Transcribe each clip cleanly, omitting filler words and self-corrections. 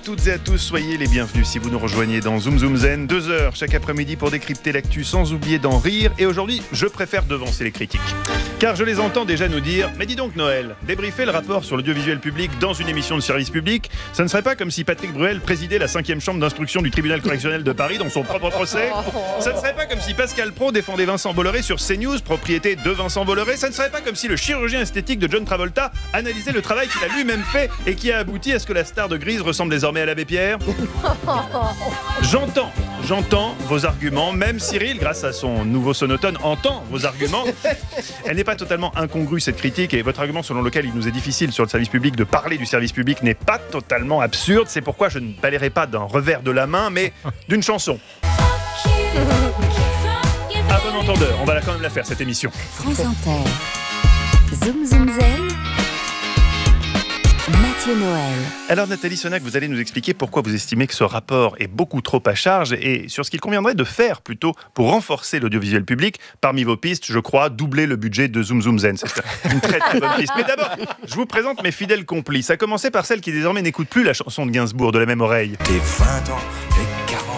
toutes et à tous, soyez les bienvenus si vous nous rejoignez dans Zoom Zoom Zen, 2 heures chaque après-midi pour décrypter l'actu sans oublier d'en rire. Et aujourd'hui, je préfère devancer les critiques. Car je les entends déjà nous dire « Mais dis donc Noël, débriefer le rapport sur l'audiovisuel public dans une émission de service public, ça ne serait pas comme si Patrick Bruel présidait la 5e chambre d'instruction du tribunal correctionnel de Paris dans son propre procès. Ça ne serait pas comme si Pascal Praud défendait Vincent Bolloré sur CNews, propriété de Vincent Bolloré. Ça ne serait pas comme si le chirurgien esthétique de John Travolta analysait le travail qu'il a lui-même fait et qui a abouti à ce que la star de Grise ressemble désormais à l'abbé Pierre. J'entends vos arguments, même Cyril, grâce à son nouveau sonotone, entend vos arguments. Elle n'est pas totalement incongrue cette critique, et votre argument selon lequel il nous est difficile sur le service public de parler du service public n'est pas totalement absurde. C'est pourquoi je ne balayerai pas d'un revers de la main, mais d'une chanson. À bon entendeur, on va quand même la faire cette émission. France Inter, Zoom Zoom Zen, Mathieu Noël. Alors Nathalie Sonac, vous allez nous expliquer pourquoi vous estimez que ce rapport est beaucoup trop à charge et sur ce qu'il conviendrait de faire plutôt pour renforcer l'audiovisuel public. Parmi vos pistes, je crois, doubler le budget de Zoom Zoom Zen. C'est une très très bonne piste. Mais d'abord, je vous présente mes fidèles complices. À commencer par celle qui désormais n'écoute plus la chanson de Gainsbourg de la même oreille. Tes 20 ans et 40,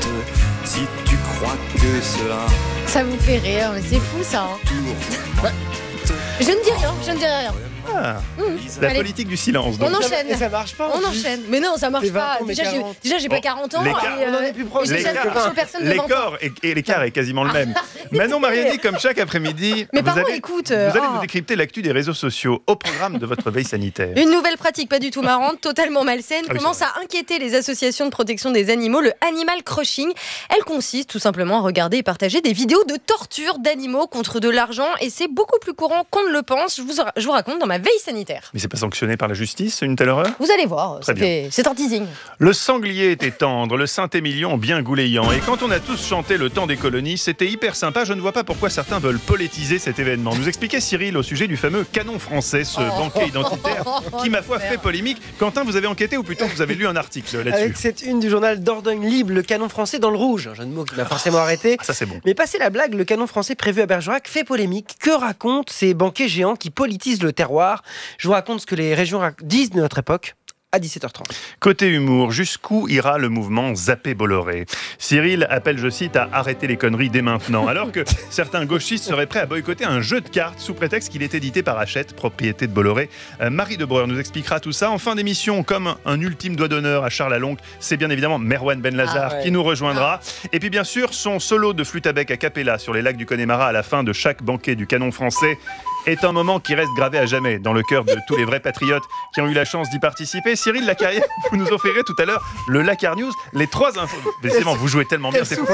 si tu crois que cela Ça vous fait rire, mais c'est fou ça. tourne. Je ne dis rien. Ah, la Allez. politique du silence. Donc. On enchaîne. Et ça marche pas. On enchaîne. Mais non, ça marche Les 20 pas. ans, mais Déjà, 40. j'ai pas 40 ans. L'écart. Et, On en est plus proche. et j'ai jamais touché personne de 20 ans. L'écart est quasiment le même. Manon Mariani, comme chaque après-midi, Mes vous parents allez écoutent. nous décrypter l'actu des réseaux sociaux au programme de votre veille sanitaire. Une nouvelle pratique pas du tout marrante, totalement malsaine, Ah oui, commence à inquiéter les associations de protection des animaux, le animal crushing. Elle consiste tout simplement à regarder et partager des vidéos de torture d'animaux contre de l'argent, et c'est beaucoup plus courant qu'on ne le pense. Je vous raconte dans ma veille sanitaire. Mais c'est pas sanctionné par la justice, une telle horreur ? Vous allez voir, Très bien. c'est un teasing. Le sanglier était tendre, le Saint-Émilion bien goulayant. Et quand on a tous chanté le temps des colonies, c'était hyper sympa. Je ne vois pas pourquoi certains veulent politiser cet événement. Nous expliquait Cyril au sujet du fameux canon français, ce banquet identitaire qui, ma foi, fait polémique. Quentin, vous avez enquêté ou plutôt vous avez lu un article là-dessus ? Avec cette une du journal Dordogne Libre, le canon français dans le rouge. Un jeu de mots qui m'a forcément arrêté. Ah, ça c'est bon. Mais passé la blague, le canon français prévu à Bergerac fait polémique. Que racontent ces banquets géants qui politisent le terroir ? Je vous raconte ce que les régions disent de notre époque à 17h30. Côté humour, jusqu'où ira le mouvement Zappé Bolloré ? Cyril appelle, je cite, à arrêter les conneries dès maintenant, alors que certains gauchistes seraient prêts à boycotter un jeu de cartes sous prétexte qu'il est édité par Hachette, propriété de Bolloré. Marie Debreur nous expliquera tout ça. En fin d'émission, comme un ultime doigt d'honneur à Charles Alonc, c'est bien évidemment Merwan Benlazar qui nous rejoindra. Et puis bien sûr, son solo de flûte à bec a cappella sur les lacs du Connemara à la fin de chaque banquet du canon français est un moment qui reste gravé à jamais dans le cœur de tous les vrais patriotes qui ont eu la chance d'y participer. Cyril Lacarrière, vous nous offrirez tout à l'heure le Lacar News, les 3 infos. Décidément, vous jouez tellement bien, c'est fou.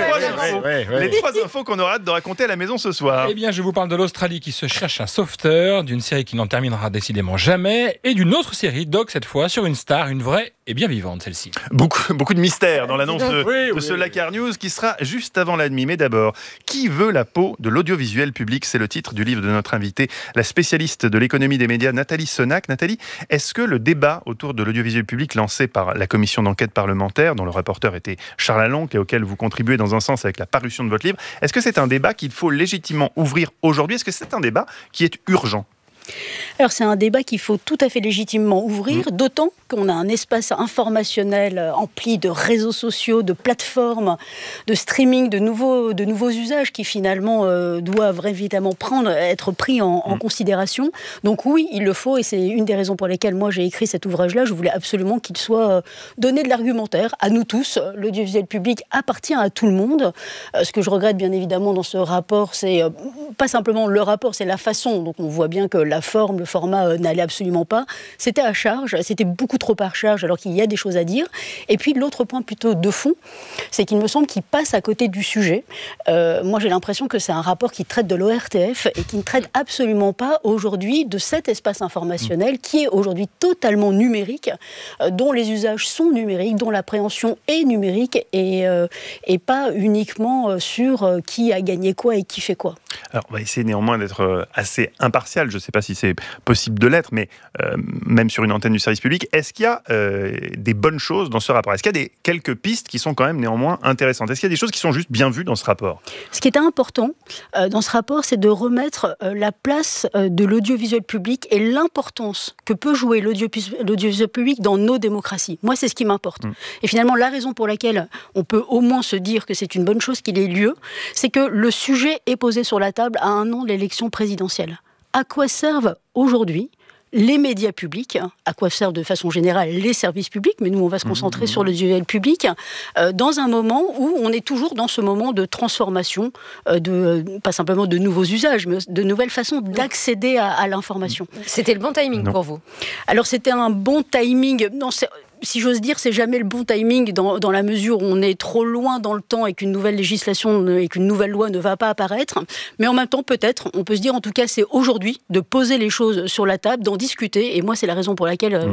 Les 3 infos qu'on aura hâte de raconter à la maison ce soir. Eh bien, je vous parle de l'Australie qui se cherche un sauveteur, d'une série qui n'en terminera décidément jamais, et d'une autre série, Doc cette fois, sur une star, une vraie et bien vivante celle-ci. Beaucoup de mystères dans l'annonce de Oui. ce Lacar News qui sera juste avant la nuit. Mais d'abord, qui veut la peau de l'audiovisuel public ? C'est le titre du livre de notre invitée, la spécialiste de l'économie des médias, Nathalie Sonac. Nathalie, est-ce que le débat autour de l'audiovisuel public lancé par la commission d'enquête parlementaire, dont le rapporteur était Charles Alonc et auquel vous contribuez dans un sens avec la parution de votre livre, est-ce que c'est un débat qu'il faut légitimement ouvrir aujourd'hui ? Est-ce que c'est un débat qui est urgent ? Alors c'est un débat qu'il faut tout à fait légitimement ouvrir, d'autant qu'on a un espace informationnel empli de réseaux sociaux, de plateformes, de streaming, de nouveaux usages qui finalement doivent évidemment être pris en considération. Donc oui, il le faut, et c'est une des raisons pour lesquelles moi j'ai écrit cet ouvrage-là. Je voulais absolument qu'il soit donné de l'argumentaire à nous tous. L'audiovisuel public appartient à tout le monde. Ce que je regrette bien évidemment dans ce rapport, c'est pas simplement le rapport, c'est la façon. Donc on voit bien que la forme, le format n'allait absolument pas. C'était à charge, c'était beaucoup trop à charge alors qu'il y a des choses à dire. Et puis l'autre point plutôt de fond, c'est qu'il me semble qu'il passe à côté du sujet. Moi j'ai l'impression que c'est un rapport qui traite de l'ORTF et qui ne traite absolument pas aujourd'hui de cet espace informationnel qui est aujourd'hui totalement numérique, dont les usages sont numériques, dont l'appréhension est numérique et pas uniquement sur qui a gagné quoi et qui fait quoi. Alors on va essayer néanmoins d'être assez impartial. Je ne sais pas si si c'est possible de l'être, mais même sur une antenne du service public, est-ce qu'il y a des bonnes choses dans ce rapport ? Est-ce qu'il y a quelques pistes qui sont quand même néanmoins intéressantes ? Est-ce qu'il y a des choses qui sont juste bien vues dans ce rapport ? Ce qui est important dans ce rapport, c'est de remettre la place de l'audiovisuel public et l'importance que peut jouer l'audiovisuel public dans nos démocraties. Moi, c'est ce qui m'importe. Et finalement, la raison pour laquelle on peut au moins se dire que c'est une bonne chose qu'il ait lieu, c'est que le sujet est posé sur la table à un an de l'élection présidentielle. À quoi servent aujourd'hui les médias publics, à quoi servent de façon générale les services publics, mais nous on va se concentrer sur l'audiovisuel public, dans un moment où on est toujours dans ce moment de transformation, pas simplement de nouveaux usages, mais de nouvelles façons d'accéder à l'information. C'était le bon timing pour vous ? Alors c'était un bon timing, non, si j'ose dire, c'est jamais le bon timing dans la mesure où on est trop loin dans le temps et qu'une nouvelle législation et qu'une nouvelle loi ne va pas apparaître. Mais en même temps, peut-être, on peut se dire, en tout cas, c'est aujourd'hui de poser les choses sur la table, d'en discuter. Et moi, c'est la raison pour laquelle